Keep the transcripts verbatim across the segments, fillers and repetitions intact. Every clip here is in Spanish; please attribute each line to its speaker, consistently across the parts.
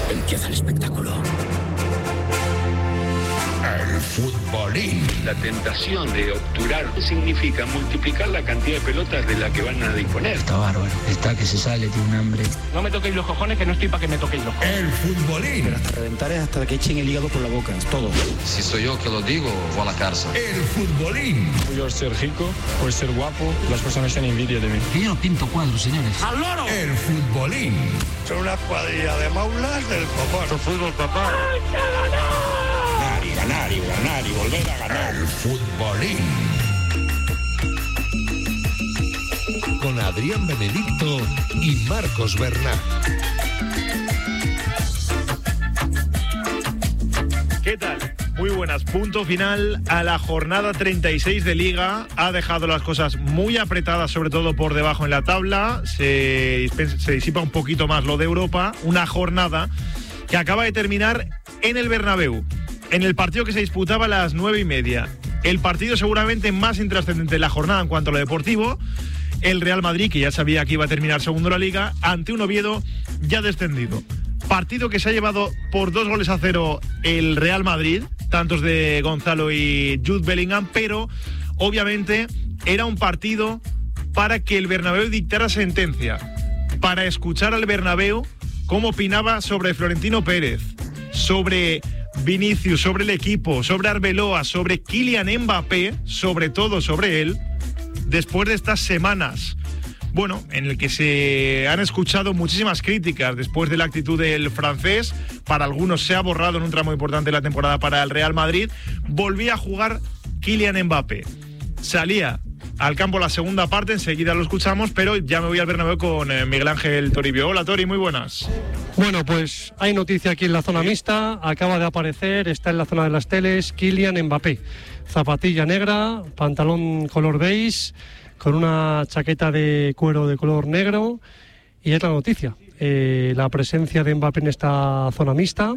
Speaker 1: Empieza el espectáculo. El futbolín.
Speaker 2: La tentación de obturar significa multiplicar la cantidad de pelotas de la que van a disponer.
Speaker 3: Está bárbaro, está que se sale, tiene un hambre.
Speaker 4: No me toquéis los cojones, que no estoy para que me toquéis los cojones.
Speaker 1: El futbolín.
Speaker 3: Pero hasta reventar es hasta que echen el hígado por la boca, es todo.
Speaker 5: Si soy yo que lo digo, voy a la cárcel.
Speaker 1: El futbolín.
Speaker 6: Por ser rico, por ser guapo, las personas tienen envidia de mí.
Speaker 3: Que yo no pinto cuadros, señores.
Speaker 4: ¡Al loro!
Speaker 1: El futbolín.
Speaker 7: Son una cuadrilla de maulas del copón.
Speaker 4: Fútbol, papá.
Speaker 1: Ganar y ganar y ganar y volver a ganar. El futbolín. Con Adrián Benedicto y Marcos Bernat.
Speaker 8: ¿Qué tal? Muy buenas. Punto final a la jornada treinta y seis de Liga. Ha dejado las cosas muy apretadas, sobre todo por debajo en la tabla. Se, se disipa un poquito más lo de Europa. Una jornada que acaba de terminar en el Bernabéu, en el partido que se disputaba a las nueve y media. El partido seguramente más intrascendente de la jornada en cuanto a lo deportivo. El Real Madrid, que ya sabía que iba a terminar segundo la Liga, ante un Oviedo ya descendido. Partido que se ha llevado por dos goles a cero el Real Madrid, tantos de Gonzalo y Jude Bellingham, pero obviamente era un partido para que el Bernabéu dictara sentencia, para escuchar al Bernabéu cómo opinaba sobre Florentino Pérez, sobre Vinicius, sobre el equipo, sobre Arbeloa, sobre Kylian Mbappé, sobre todo sobre él, después de estas semanas, bueno, en el que se han escuchado muchísimas críticas después de la actitud del francés. Para algunos se ha borrado en un tramo importante de la temporada para el Real Madrid. Volvía a jugar Kylian Mbappé. Salía al campo la segunda parte, enseguida lo escuchamos, pero ya me voy al Bernabéu con eh, Miguel Ángel Toribio. Hola Tori, muy buenas.
Speaker 9: Bueno, pues hay noticia aquí en la zona mixta, acaba de aparecer, está en la zona de las teles, Kylian Mbappé. Zapatilla negra, pantalón color beige, con una chaqueta de cuero de color negro, y es la noticia. Eh, la presencia de Mbappé en esta zona mixta.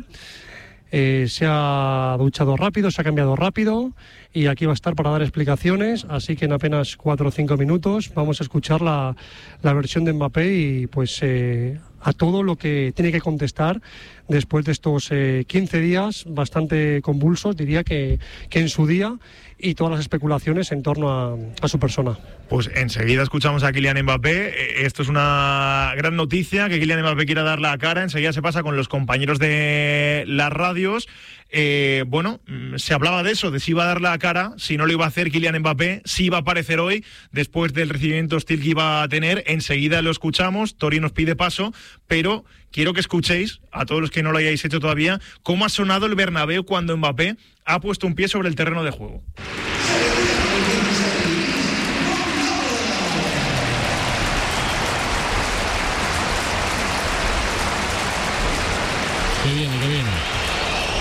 Speaker 9: Eh, se ha duchado rápido, se ha cambiado rápido y aquí va a estar para dar explicaciones, así que en apenas cuatro o cinco minutos vamos a escuchar la, la versión de Mbappé y pues eh, a todo lo que tiene que contestar después de estos eh, quince días bastante convulsos, diría que, que en su día, y todas las especulaciones en torno a, a su persona.
Speaker 8: Pues enseguida escuchamos a Kylian Mbappé. Esto es una gran noticia, que Kylian Mbappé quiera dar la cara. Enseguida se pasa con los compañeros de las radios. Eh, bueno, se hablaba de eso, de si iba a dar la cara, si no lo iba a hacer Kylian Mbappé, si iba a aparecer hoy, después del recibimiento hostil que iba a tener. Enseguida lo escuchamos, Tori nos pide paso, pero quiero que escuchéis, a todos los que no lo hayáis hecho todavía, cómo ha sonado el Bernabéu cuando Mbappé ha puesto un pie sobre el terreno de juego.
Speaker 10: Que viene, que viene.